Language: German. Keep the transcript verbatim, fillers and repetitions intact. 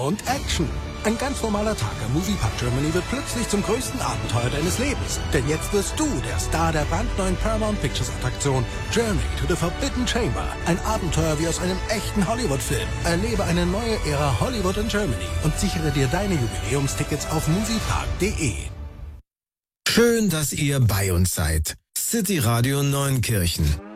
und Action. Ein ganz normaler Tag am Moviepark Germany wird plötzlich zum größten Abenteuer deines Lebens. Denn jetzt wirst du der Star der brandneuen Paramount Pictures Attraktion Journey to the Forbidden Chamber. Ein Abenteuer wie aus einem echten Hollywood-Film. Erlebe eine neue Ära Hollywood in Germany und sichere dir deine Jubiläumstickets auf moviepark punkt de. Schön, dass ihr bei uns seid. City Radio Neunkirchen.